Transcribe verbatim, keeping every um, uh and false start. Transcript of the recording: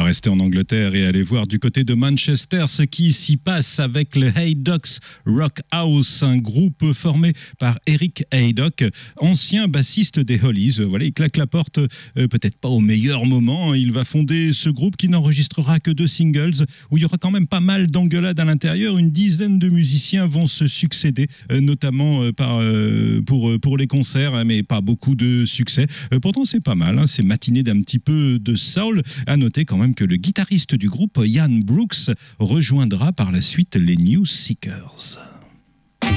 rester en Angleterre et aller voir du côté de Manchester ce qui s'y passe avec le Haydock's Rock House, un groupe formé par Eric Haydock, ancien bassiste des Hollies. Voilà, il claque la porte, euh, peut-être pas au meilleur moment. Il va fonder ce groupe qui n'enregistrera que deux singles, où il y aura quand même pas mal d'engueulades à l'intérieur. Une dizaine de musiciens vont se succéder, euh, notamment euh, par, euh, pour, pour les concerts, mais pas beaucoup de succès. Euh, pourtant, c'est pas mal, hein, c'est matiné d'un petit peu de soul. À noter quand même que le guitariste du groupe, Ian Brooks, rejoindra par la suite les New Seekers.